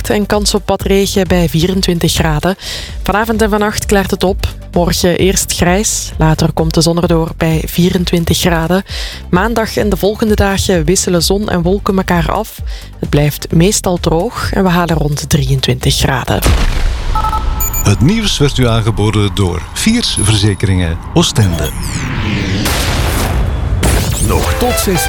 bewolkt en kans op wat regen bij 24 graden. Vanavond en vannacht klaart het op. Morgen eerst grijs, later komt de zon erdoor bij 24 graden. Maandag en de volgende dagen wisselen zon en wolken elkaar af. Het blijft meestal droog en we halen rond 23 graden. Het nieuws werd u aangeboden door Viers Verzekeringen Oostende. Nog tot 6